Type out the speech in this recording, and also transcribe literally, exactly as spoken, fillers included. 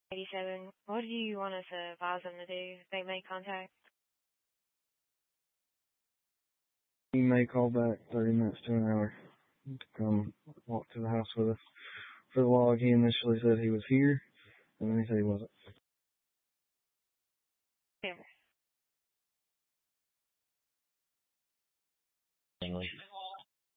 eighty-seven, what do you want us to advise them to do if they make contact? He may call back thirty minutes to an hour to come walk to the house with us. For the log, he initially said he was here, and then he said he wasn't. Never. English.